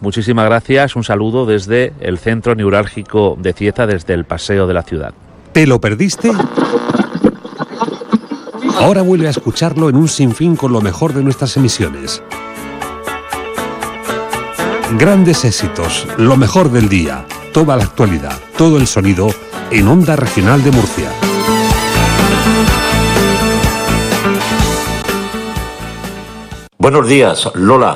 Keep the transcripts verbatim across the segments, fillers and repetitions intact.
muchísimas gracias. Un saludo desde el centro neurálgico de Cieza, desde el Paseo de la Ciudad. ¿Te lo perdiste? Ahora vuelve a escucharlo en un sinfín con lo mejor de nuestras emisiones. Grandes éxitos, lo mejor del día, toda la actualidad, todo el sonido en Onda Regional de Murcia. Buenos días, Lola.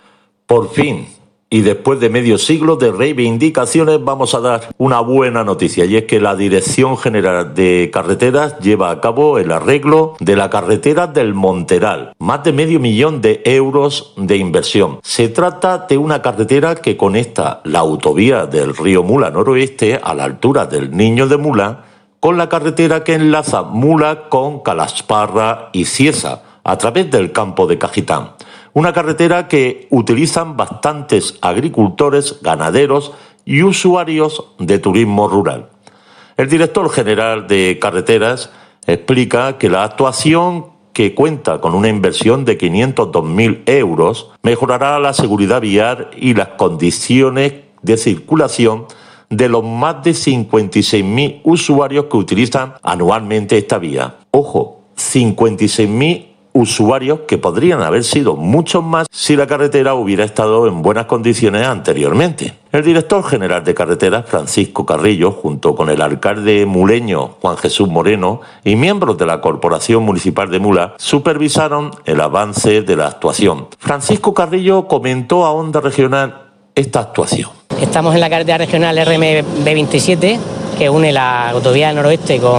Por fin, y después de medio siglo de reivindicaciones, vamos a dar una buena noticia, y es que la Dirección General de Carreteras lleva a cabo el arreglo de la carretera del Monteral. Más de medio millón de euros de inversión. Se trata de una carretera que conecta la autovía del río Mula noroeste a la altura del Niño de Mula con la carretera que enlaza Mula con Calasparra y Cieza a través del campo de Cajitán. Una carretera que utilizan bastantes agricultores, ganaderos y usuarios de turismo rural. El director general de Carreteras explica que la actuación, que cuenta con una inversión de quinientos dos mil euros, mejorará la seguridad vial y las condiciones de circulación de los más de cincuenta y seis mil usuarios que utilizan anualmente esta vía. Ojo, cincuenta y seis mil usuarios, que podrían haber sido muchos más si la carretera hubiera estado en buenas condiciones anteriormente. El director general de Carreteras, Francisco Carrillo, junto con el alcalde muleño Juan Jesús Moreno y miembros de la Corporación Municipal de Mula, supervisaron el avance de la actuación. Francisco Carrillo comentó a Onda Regional esta actuación. Estamos en la carretera regional R M B veintisiete, que une la autovía del noroeste con,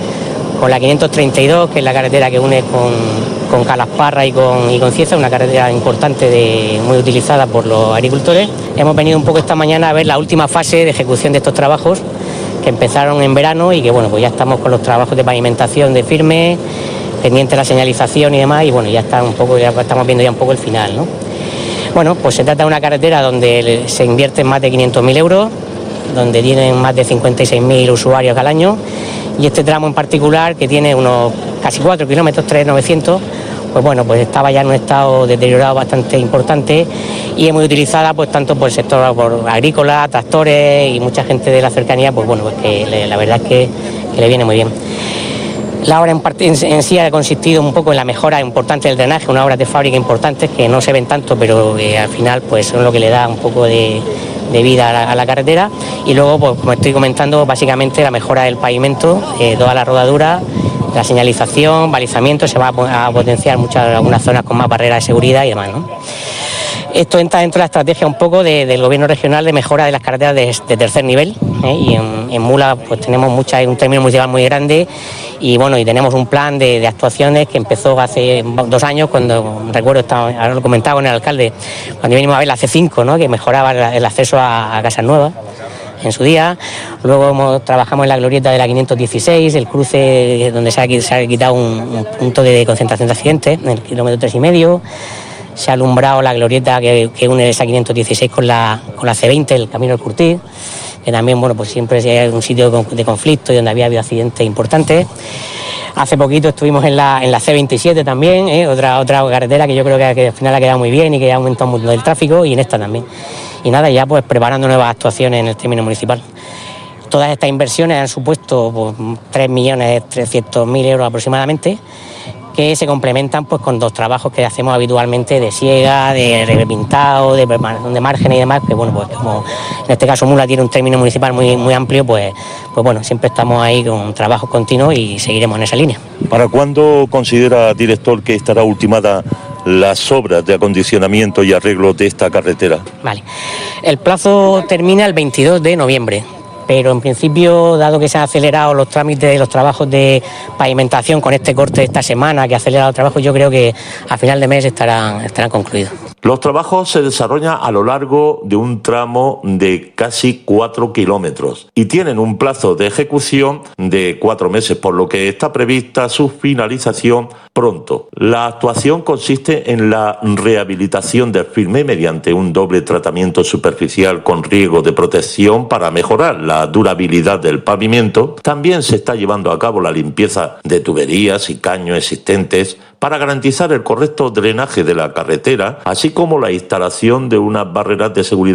con la quinientos treinta y dos, que es la carretera que une con, con Calasparra y con, y con Cieza, una carretera importante, de, muy utilizada por los agricultores. Hemos venido un poco esta mañana a ver la última fase de ejecución de estos trabajos, que empezaron en verano y que bueno, pues ya estamos con los trabajos de pavimentación de firme, pendiente la señalización y demás, y bueno, ya está un poco, ya estamos viendo ya un poco el final, ¿no? Bueno, pues se trata de una carretera donde se invierten más de quinientos mil euros, donde tienen más de cincuenta y seis mil usuarios al año, y este tramo en particular, que tiene unos casi cuatro kilómetros, tres mil novecientos, pues bueno, pues estaba ya en un estado deteriorado bastante importante y es muy utilizada pues tanto por el sector por agrícola, tractores y mucha gente de la cercanía, pues bueno, pues que le, la verdad es que, que le viene muy bien. La obra en, parte, en, en sí ha consistido un poco en la mejora importante del drenaje, unas obras de fábrica importantes que no se ven tanto, pero que al final pues son lo que le da un poco de, de vida a la, a la carretera. Y luego, pues como estoy comentando, básicamente la mejora del pavimento, eh, toda la rodadura, la señalización, balizamiento, se va a, a potenciar muchas, algunas zonas con más barreras de seguridad y demás, ¿no? Esto entra dentro de la estrategia un poco de, del gobierno regional de mejora de las carreteras de, de tercer nivel, ¿eh? Y en, en Mula pues tenemos mucha, un término municipal muy grande y bueno, y tenemos un plan de, de actuaciones que empezó hace dos años, cuando recuerdo, estaba, ahora lo comentaba con el alcalde, cuando vinimos a ver la C cinco, ¿no? Que mejoraba el acceso a, a casas nuevas en su día. Luego hemos, trabajamos en la glorieta de la quinientos dieciséis, el cruce donde se ha, se ha quitado un, un punto de concentración de accidentes, en el kilómetro tres y medio. Se ha alumbrado la glorieta que, que une esa quinientos dieciséis con la, con la C veinte, el camino del Curtí, que también, bueno, pues siempre es un sitio de conflicto y donde había habido accidentes importantes. Hace poquito estuvimos en la, en la C veintisiete también, ¿eh? otra, otra carretera que yo creo que, que al final ha quedado muy bien y que ha aumentado mucho el tráfico, y en esta también. Y nada, ya pues preparando nuevas actuaciones en el término municipal. Todas estas inversiones han supuesto pues, tres millones trescientos mil euros aproximadamente, que se complementan pues con dos trabajos que hacemos habitualmente de siega, de repintado, de preparación de márgenes y demás, que bueno, pues como en este caso Mula tiene un término municipal muy, muy amplio, pues, pues bueno, siempre estamos ahí con trabajos continuos y seguiremos en esa línea. ¿Para cuándo considera, director, que estará ultimada las obras de acondicionamiento y arreglo de esta carretera? Vale, el plazo termina el veintidós de noviembre. Pero en principio, dado que se han acelerado los trámites de los trabajos de pavimentación con este corte de esta semana, que ha acelerado el trabajo, yo creo que a final de mes estarán, estarán concluidos. Los trabajos se desarrollan a lo largo de un tramo de casi cuatro kilómetros y tienen un plazo de ejecución de cuatro meses, por lo que está prevista su finalización pronto. La actuación consiste en la rehabilitación del firme mediante un doble tratamiento superficial con riego de protección para mejorar la durabilidad del pavimento. También se está llevando a cabo la limpieza de tuberías y caños existentes para garantizar el correcto drenaje de la carretera, así como la instalación de unas barreras de seguridad